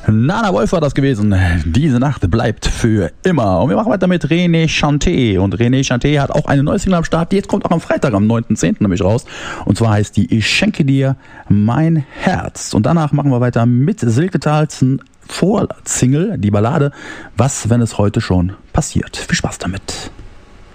Nana Wolf war das gewesen. Diese Nacht bleibt für immer. Und wir machen weiter mit René Chanté. Und René Chanté hat auch eine neue Single am Start. Die jetzt kommt auch am Freitag, am 9.10. nämlich raus. Und zwar heißt die Ich schenke dir mein Herz. Und danach machen wir weiter mit Silke Tals Vorsingle, die Ballade Was, wenn es heute schon passiert. Viel Spaß damit.